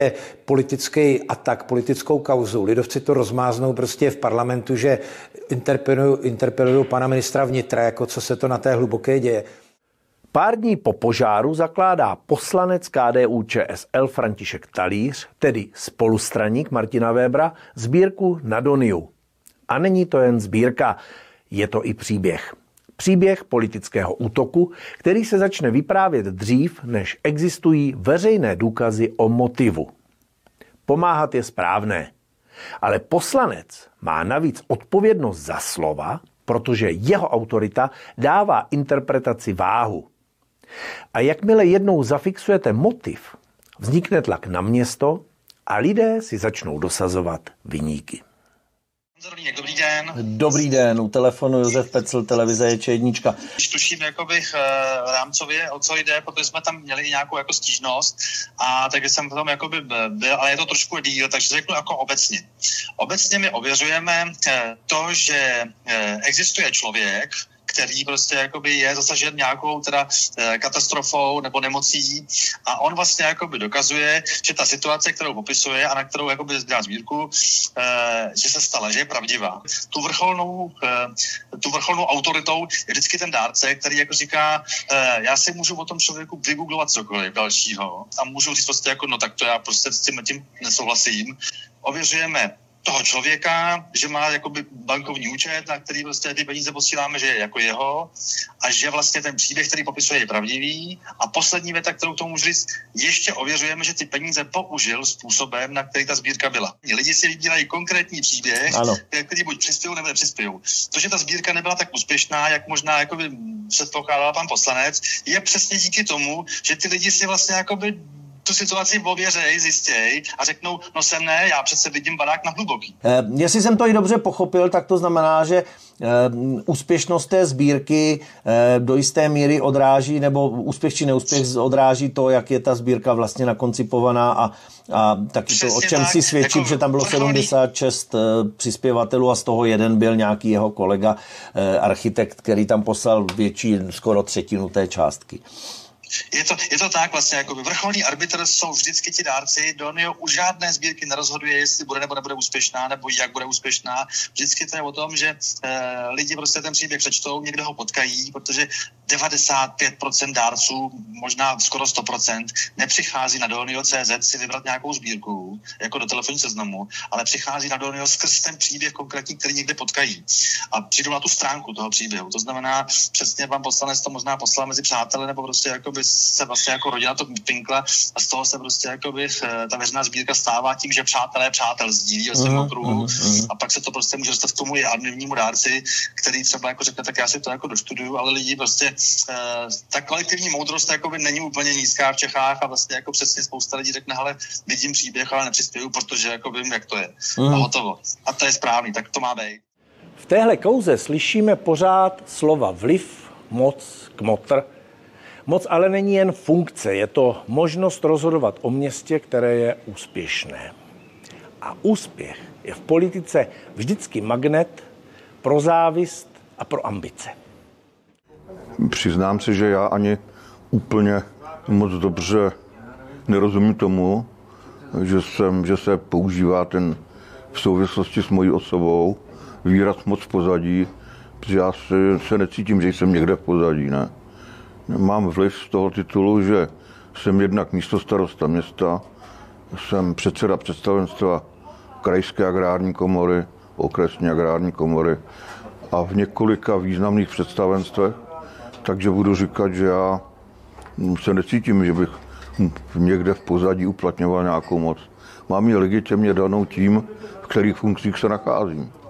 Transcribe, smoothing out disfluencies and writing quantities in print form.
politický atak, politickou kauzu. Lidovci to rozmáznou prostě v parlamentu, že interpelují pana ministra vnitra, jako co se to na té hluboké děje. Pár dní po požáru zakládá poslanec KDU-ČSL František Talíř, tedy spolustraník Martina Webera, sbírku Nadoniu. A není to jen sbírka, je to i příběh. Příběh politického útoku, který se začne vyprávět dřív, než existují veřejné důkazy o motivu. Pomáhat je správné, ale poslanec má navíc odpovědnost za slova, protože jeho autorita dává interpretaci váhu. A jakmile jednou zafixujete motiv, vznikne tlak na město a lidé si začnou dosazovat viníky. Dobrý den. Dobrý den, u telefonu Josef Pecl, televize Č1. Když tuším rámcově, o co jde, protože jsme tam měli nějakou jako stížnost a takže jsem potom byl, ale je to trošku díl, takže řeknu jako obecně. Obecně my ověřujeme to, že existuje člověk, který prostě je zasažen nějakou teda katastrofou nebo nemocí a on vlastně dokazuje, že ta situace, kterou popisuje a na kterou dělá sbírku, že se stala, že je pravdivá. Tu vrcholnou autoritou je vždycky ten dárce, který říká, já si můžu o tom člověku vygooglovat cokoliv dalšího a můžu říct prostě no tak to já prostě s tím nesouhlasím. Ověřujeme toho člověka, že má bankovní účet, na který prostě ty peníze posíláme, že je jako jeho a že vlastně ten příběh, který popisuje, je pravdivý. A poslední věta, kterou k tomu můžu říct, ještě ověřujeme, že ty peníze použil způsobem, na který ta sbírka byla. Lidi si vybírají konkrétní příběh, který buď přispějou nebo nepřispějou. To, že ta sbírka nebyla tak úspěšná, jak možná předpokládal pan poslanec, je přesně díky tomu, že ty lidi si vlastně tu situaci ověřej, zjistěj a řeknou, no sem ne, já přece vidím barák na hluboký. Jestli jsem to i dobře pochopil, tak to znamená, že úspěšnost té sbírky do jisté míry odráží, nebo úspěch či neúspěch odráží to, jak je ta sbírka vlastně nakoncipovaná a taky přesně to, o čem si svědčím, že tam bylo 76 přispěvatelů a z toho jeden byl nějaký jeho kolega, architekt, který tam poslal skoro třetinu té částky. Je to tak vlastně, vrcholný arbitr jsou vždycky ti dárci, Donio už žádné sbírky nerozhoduje, jestli bude nebo nebude úspěšná, nebo jak bude úspěšná. Vždycky to je o tom, že lidi prostě ten příběh přečtou, někde ho potkají, protože 95% dárců, možná skoro 100%, nepřichází na Donio.cz si vybrat nějakou sbírku, jako do telefonní seznamu, ale přichází na Donio skrz ten příběh konkrétní, který někde potkají. A přijdou na tu stránku toho příběhu. To znamená, přesně pan poslanec to možná poslal mezi přáteli, nebo prostě se vlastně rodina to pinkla a z toho se prostě ta veřejná sbírka stává tím, že přátel sdílí ve svém okruhu a pak se to prostě může dostat k tomu i anonymnímu dárci, který třeba řekne, tak já si to doštuduju, ale lidi prostě ta kolektivní moudrost není úplně nízká v Čechách a vlastně přesně spousta lidí řekne, hele, vidím příběh, ale nepřispěju, protože vím, jak to je. A hotovo. A to je správný, tak to má být. V téhle kauze slyšíme pořád slova vliv, moc, kmotr. Moc ale není jen funkce, je to možnost rozhodovat o městě, které je úspěšné. A úspěch je v politice vždycky magnet pro závist a pro ambice. Přiznám se, že já ani úplně moc dobře nerozumím tomu, že se používá ten v souvislosti s mojí osobou výraz moc v pozadí, protože já se necítím, že jsem někde v pozadí, ne. Mám vliv z toho titulu, že jsem jednak místostarosta města, jsem předseda představenstva krajské agrární komory, okresní agrární komory a v několika významných představenstvech, takže budu říkat, že já se necítím, že bych někde v pozadí uplatňoval nějakou moc. Mám ji legitimně danou tím, v kterých funkcích se nacházím.